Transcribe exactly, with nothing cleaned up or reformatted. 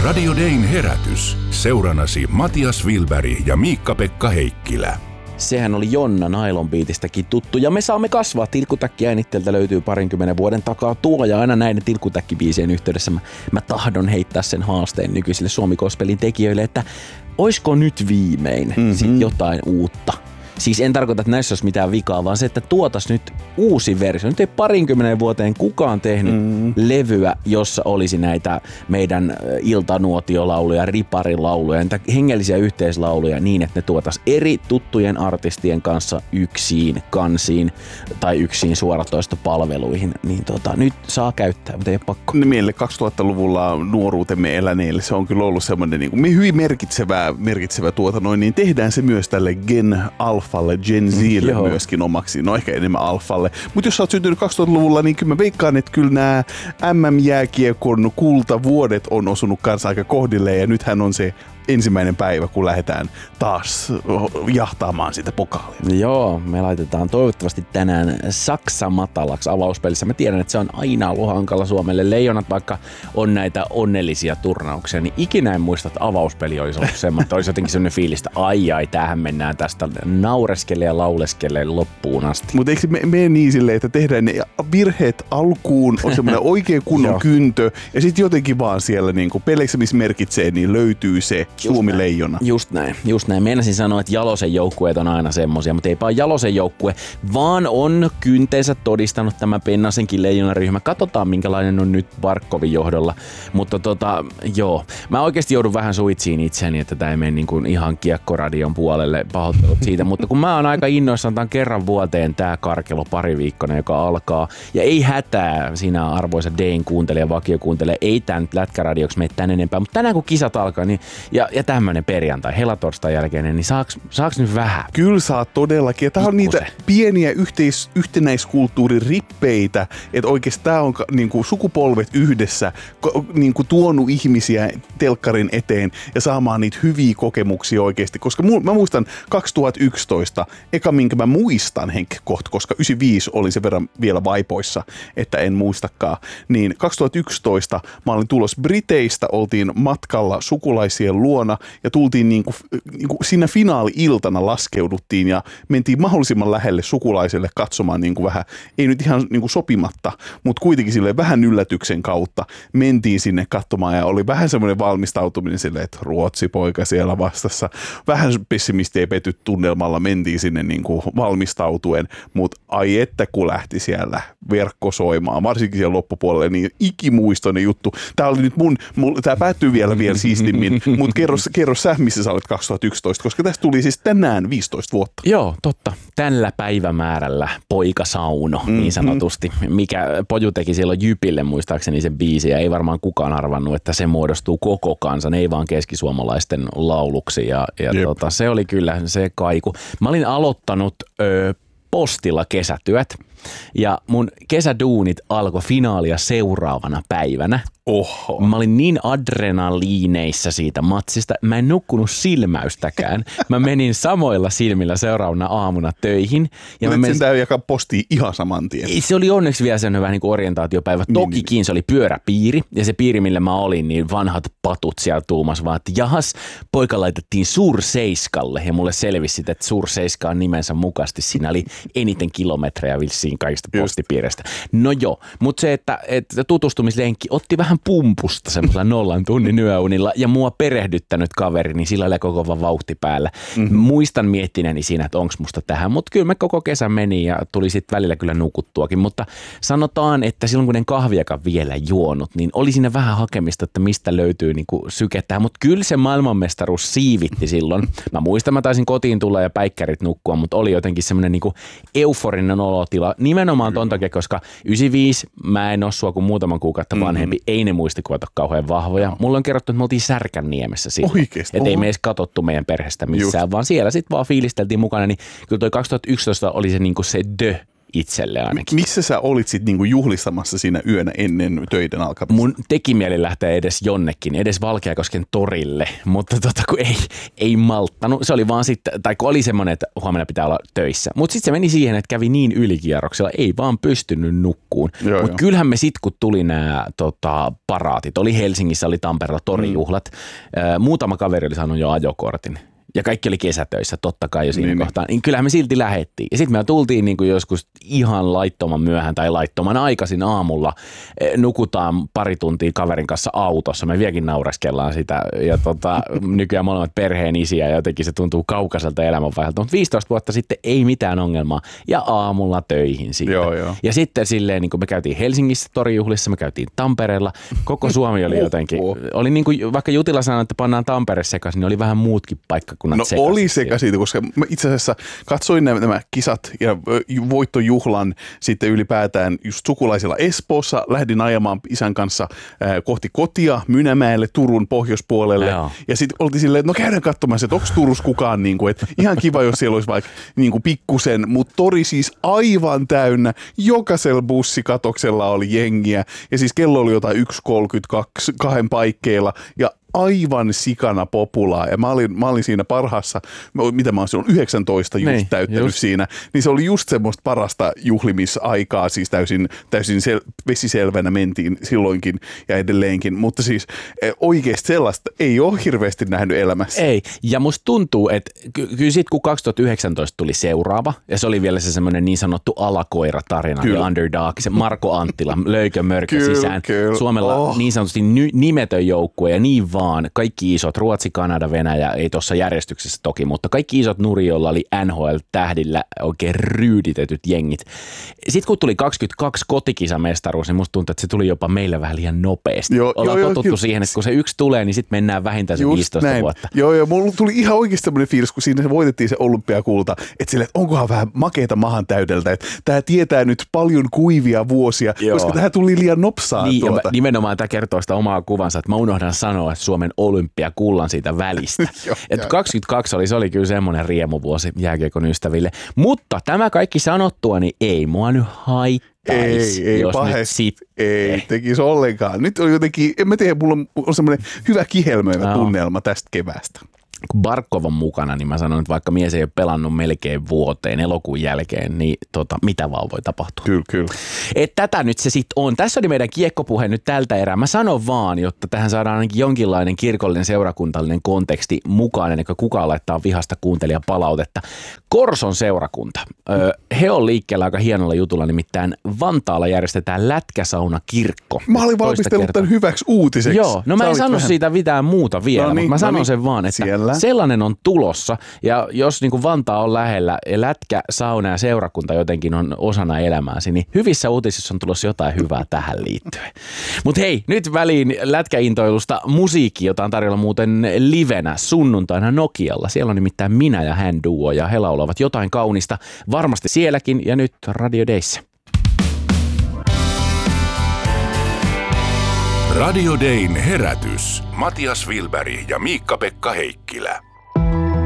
Radio Dayn herätys. Seuranasi Matias Wilberg ja Miikka-Pekka Heikkilä. Sehän oli Jonna Nylon Beatistäkin tuttu. Ja me saamme kasvaa. Tilkkutäkkiäänitteeltä löytyy parinkymmenen vuoden takaa tuo. Ja aina näiden tilkkutäkkibiisien yhteydessä mä, mä tahdon heittää sen haasteen nykyisille Suomi-gospelin tekijöille, että oisko nyt viimein mm-hmm. sit jotain uutta. Siis en tarkoita, että näissä olisi mitään vikaa, vaan se, että tuotas nyt uusi versio. Nyt ei parinkymmenen vuoteen kukaan tehnyt mm. levyä, jossa olisi näitä meidän iltanuotiolauluja, riparilauluja, näitä hengellisiä yhteislauluja niin, että ne tuotas eri tuttujen artistien kanssa yksiin kansiin tai yksiin suoratoistopalveluihin. Niin tota, nyt saa käyttää, mutta ei ole pakko. Meille kaksituhattaluvulla nuoruutemme eläneille se on kyllä ollut semmoinen niin kuin hyvin merkitsevä, merkitsevä tuota noin, niin tehdään se myös tälle Gen Alpha. Gen Zille mm, myöskin omaksi, no ehkä enemmän alfalle. Mutta jos sä oot syntynyt kaksituhattaluvulla, niin kyllä mä veikkaan, että kyllä nämä M M-jääkiekon kultavuodet on osunut kanssa aika kohdilleen ja nythän on se ensimmäinen päivä, kun lähdetään taas jahtaamaan sitä pokaalia. Joo, me laitetaan toivottavasti tänään Saksa matalaksi avauspelissä. Mä tiedän, että se on aina ollut hankala Suomelle. Leijonat, vaikka on näitä onnellisia turnauksia, niin ikinä en muista, että avauspeli olisi ollut semmoinen. Olisi jotenkin semmoinen fiilis, että ai ai, tämähän mennään tästä naureskelle ja lauleskelle loppuun asti. Mutta eikö me mene niin silleen, että tehdään ne virheet alkuun, on semmoinen oikein kunnon kyntö, ja sitten jotenkin vaan siellä niinku peleissä, missä merkitsee, niin löytyy se Suomi leijona. Just näin, just näin. Meinasin sanoa, että Jalosen joukkueet on aina semmosia, mutta eipä ole Jalosen joukkue, vaan on kynteensä todistanut tämä Pennasenkin leijonaryhmä. Katsotaan, minkälainen on nyt Barkovin johdolla. Mutta tota, joo. Mä oikeasti joudun vähän suitsiin itseäni, että tää ei mene niin kuin ihan kiekkoradion puolelle, pahoittelut siitä. Mutta kun mä oon aika innoissaan, tämän kerran vuoteen tää karkelo pari viikkona, joka alkaa. Ja ei hätää, sinä arvoisa Dayn kuuntelija, vakiokuuntelija, ei tää nyt lätkäradioksi mene tän enempää. Mutta tänään kun kisat alkaa, niin ja, ja tämmönen perjantai, helatorstain jälkeinen, niin saaks, saaks nyt vähän? Kyllä saa todellakin. Tää on niitä pieniä yhteis, yhtenäiskulttuurin rippeitä, että oikeesti tää on niinku sukupolvet yhdessä niinku tuonut ihmisiä telkkarin eteen ja saamaan niitä hyviä kokemuksia oikeesti. Koska mu, mä muistan kaksituhattayksitoista, eka minkä mä muistan Henk kohta, koska yhdeksänkymmentäviisi oli sen verran vielä vaipoissa, että en muistakaan, niin kaksituhattayksitoista mä olin tulos Briteistä, oltiin matkalla sukulaisien luona ja tultiin niinku, niinku siinä finaali-iltana laskeuduttiin ja mentiin mahdollisimman lähelle sukulaiselle katsomaan niinku vähän, ei nyt ihan niinku sopimatta, mutta kuitenkin silleen vähän yllätyksen kautta mentiin sinne katsomaan ja oli vähän semmoinen valmistautuminen silleen, että Ruotsi-poika siellä vastassa. Vähän pessimisti ja petyt tunnelmalla mentiin sinne niinku valmistautuen, mutta ai että kun lähti siellä verkko soimaan, varsinkin siellä loppupuolelle, niin ikimuistoinen juttu. Tää oli nyt mun, mun tää päättyy vielä vielä siistimmin, mutta kerro, kerro sä, missä sä olet kaksituhattayksitoista, koska tästä tuli siis tänään viisitoista vuotta. Joo, totta. Tällä päivämäärällä poikasauno, mm-hmm. niin sanotusti. Mikä Poju teki silloin Jypille, muistaakseni sen biisi, ja ei varmaan kukaan arvannut, että se muodostuu koko kansan, ei vaan keskisuomalaisten lauluksi. Ja, ja tota, se oli kyllä se kaiku. Mä olin aloittanut ö, postilla kesätyöt. Ja mun kesäduunit alkoi finaalia seuraavana päivänä. Oho. Mä olin niin adrenaliineissa siitä matsista, mä en nukkunut silmäystäkään. Mä menin samoilla silmillä seuraavana aamuna töihin. Ja mä menin... sen jakaa postiin ihan saman tien. Se oli onneksi vielä sen hyvä niin kuin orientaatiopäivä. Niin, Tokikin niin. Se oli pyöräpiiri ja se piiri, millä mä olin, niin vanhat patut siellä tuumas vaan, että jahas, poika laitettiin Surseiskalle ja mulle selvisi, että Surseiska on nimensä mukaisesti. Siinä oli eniten kilometrejä vissiin kaikista postipiireistä. No joo, mutta se, että, että tutustumislenkki otti vähän pumpusta semmoisella nollan tunnin yöunilla ja mua perehdyttänyt kaveri, niin sillä oli koko vaan vauhti päällä. Mm-hmm. Muistan miettineeni siinä, että onks musta tähän, mutta kyllä me koko kesän meni ja tuli sitten välillä kyllä nukuttuakin, mutta sanotaan, että silloin kun en kahviakaan vielä juonut, niin oli siinä vähän hakemista, että mistä löytyy niinku sykettä, mutta kyllä se maailmanmestaruus siivitti silloin. Mä muistan, mä taisin kotiin tulla ja päikkärit nukkua, mutta oli jotenkin semmoinen niinku euforinen olotila, nimenomaan ton takia, koska yhdeksänkymmentäviisi mä en ole sua kuin muutaman kuukautta vanhempi, mm-hmm. ei ne muistikuvat ole kauhean vahvoja. Mulla on kerrottu, että me oltiin Särkänniemessä silloin. Että ei me edes katsottu meidän perheestä missään, Just. vaan siellä sitten vaan fiilisteltiin mukana. Niin kyllä toi kaksituhattayksitoista oli se, niinku se dö itselle ainakin. Missä sä olit sitten niinku juhlistamassa siinä yönä ennen töiden alkamista? Mun teki mieli lähteä edes jonnekin, edes Valkeakosken torille, mutta tota, kun ei, ei malttanut. Se oli vaan sitten, tai kun oli semmoinen, että huomenna pitää olla töissä. Mutta sitten se meni siihen, että kävi niin ylikierroksella, ei vaan pystynyt nukkuun. Mutta kyllähän me sitten, kun tuli nämä tota, paraatit, oli Helsingissä, oli Tampereella torijuhlat, mm. muutama kaveri oli saanut jo ajokortin. Ja kaikki oli kesätöissä, totta kai jo siinä niin, kohtaa. Niin kyllähän me silti lähettiin. Ja sitten me tultiin niin kuin joskus ihan laittoman myöhään tai laittoman aikaisin aamulla. Nukutaan pari tuntia kaverin kanssa autossa. Me vieläkin naureskellaan sitä. Ja tota, nykyään molemmat perheen isiä ja jotenkin se tuntuu kaukaiselta elämänvaiheelta. Mutta viisitoista vuotta sitten ei mitään ongelmaa. Ja aamulla töihin siitä. Joo, joo. Ja sitten silleen, niin kuin me käytiin Helsingissä torijuhlissa, me käytiin Tampereella. Koko Suomi oli jotenkin, oli niin kuin vaikka Jutila sanoi, että pannaan Tampere sekaisin, niin oli vähän muutkin paikka. No sekaisin. Oli sekä siitä, koska mä itse asiassa katsoin nämä, nämä kisat ja voittojuhlan sitten ylipäätään just sukulaisilla Espoossa. Lähdin ajamaan isän kanssa äh, kohti kotia Mynämäelle Turun pohjoispuolelle. Joo. Ja sitten oltiin silleen, että no käydään katsomaan, että onko Turussa kukaan, niin kuin, että ihan kiva, jos siellä olisi vaikka niin kuin pikkusen, mutta tori siis aivan täynnä. Jokaisella bussikatoksella oli jengiä ja siis kello oli jotain yksi kolmekymmentäkaksi kahden paikkeilla ja aivan sikana populaa ja mä olin, mä olin siinä parhaassa, mitä mä oon yhdeksäntoista just niin, täyttänyt just. Siinä, niin se oli just semmoista parasta juhlimisaikaa, siis täysin, täysin sel, vesiselvänä mentiin silloinkin ja edelleenkin, mutta siis oikeasti sellaista ei ole hirveästi nähnyt elämässä. Ei, ja musta tuntuu, että ky- kyllä sit kun kaksituhattayhdeksäntoista tuli seuraava, ja se oli vielä se semmoinen niin sanottu alakoira-tarina, kyllä. ja underdog, se Marko Anttila, löykö mörkö kyllä, sisään, kyllä. Suomella oh. niin sanotusti ny- nimetön joukkue ja niin vaan kaikki isot, Ruotsi, Kanada, Venäjä, ei tuossa järjestyksessä toki, mutta kaikki isot nuri, joilla oli N H L-tähdillä oikein ryyditetyt jengit. Sitten kun tuli kaksikymmentäkaksi kotikisamestaruus, niin musta tuntuu, että se tuli jopa meille vähän liian nopeasti. Joo, Ollaan jo, totuttu jo, siihen, että kun se yksi tulee, niin sitten mennään vähintään se viisitoista näin. Vuotta. Joo, joo, mulla tuli ihan oikeasti tämmöinen fiilis, kun siinä voitettiin se olympiakulta, että sille, että onkohan vähän makeata mahan täydeltä, että tämä tietää nyt paljon kuivia vuosia, joo. koska tämä tuli liian nopsaa. Niin, tuota. Nimenomaan tämä kertoo sitä omaa kuvansa, että mä unohdan sanoa, että Suomen olympiakullan siitä välistä. Että kaksikymmentäkaksi oli, se oli kyllä semmoinen riemuvuosi jääkiekon ystäville. Mutta tämä kaikki sanottua, niin ei mua nyt haittaisi. Ei, ei, jos pahe, nyt sitten. Ei tekisi ollenkaan. Nyt on jotenkin, en mä tiedä, mulla on semmoinen hyvä kihelmöivä no. tunnelma tästä keväästä. Kun Barkov on mukana, niin mä sanon, että vaikka mies ei ole pelannut melkein vuoteen elokuun jälkeen, niin tota, mitä vaan voi tapahtua. Kyllä, kyllä. Et tätä nyt se sitten on. Tässä oli meidän kiekkopuhe nyt tältä erää. Mä sanon vaan, jotta tähän saadaan ainakin jonkinlainen kirkollinen seurakuntallinen konteksti mukaan, ennen kuin kukaan laittaa vihasta kuuntelijapalautetta. Korson seurakunta. Öö, he on liikkeellä aika hienolla jutulla, nimittäin Vantaalla järjestetään lätkäsaunakirkko. Mä olin valmistellut tämän hyväksi uutiseksi. Joo, no mä en sano vähän siitä mitään muuta vielä, no niin, mutta mä sanon no niin, sen vaan, että siellä. Sellainen on tulossa, ja jos niin kuin Vantaa on lähellä, ja lätkä, sauna ja seurakunta jotenkin on osana elämääsi, niin hyvissä uutisissa on tulossa jotain hyvää tähän liittyen. Mutta hei, nyt väliin lätkäintoilusta musiikki, jota on tarjolla muuten livenä sunnuntaina Nokialla. Siellä on nimittäin minä ja hän duo, ja he laulavat jotain kaunista, varmasti sielläkin, ja nyt Radio Dayssä. Radio Dayn herätys. Matias Wilberg ja Miikka-Pekka Heikkilä.